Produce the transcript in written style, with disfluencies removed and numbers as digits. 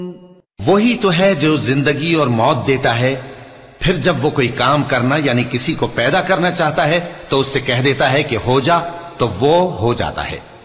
वही तो है जो जिंदगी और मौत देता है, फिर जब वो कोई काम करना यानी किसी को पैदा करना चाहता है तो उससे कह देता है कि हो जा, तो वो हो जाता है।